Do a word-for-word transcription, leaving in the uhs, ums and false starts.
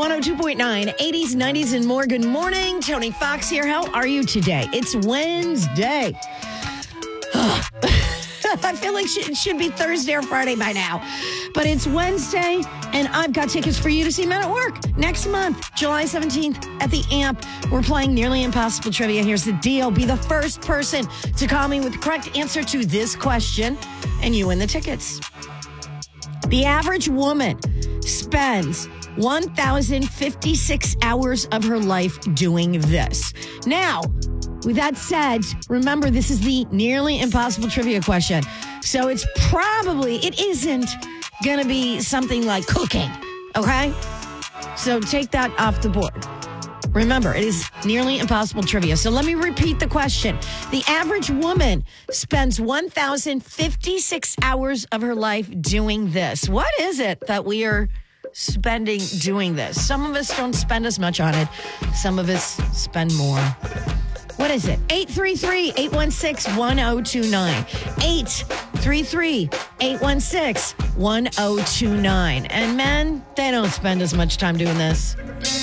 one oh two point nine, eighties, nineties, and more. Good morning. Tony Fox here. How are you today? It's Wednesday. I feel like it should be Thursday or Friday by now. But it's Wednesday, and I've got tickets for you to see Men at Work next month, July seventeenth at the Amp. We're playing Nearly Impossible Trivia. Here's the deal. Be the first person to call me with the correct answer to this question, and you win the tickets. The average woman spends one thousand fifty-six hours of her life doing this. Now, with that said, remember, this is the Nearly Impossible Trivia question. So it's probably, it isn't going to be something like cooking, okay? So take that off the board. Remember, it is Nearly Impossible Trivia. So let me repeat the question. The average woman spends one thousand fifty-six hours of her life doing this. What is it that we are spending doing this? Some of us don't spend as much on it. Some of us spend more. What is it? eight three three, eight one six, one oh two nine. eight three three, eight one six, one oh two nine. And men, they don't spend as much time doing this.